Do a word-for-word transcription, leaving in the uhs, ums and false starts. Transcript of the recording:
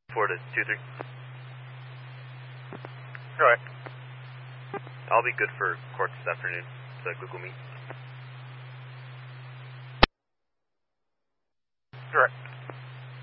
four to two three. Alright. I'll be good for court this afternoon. The Google Meet. Alright.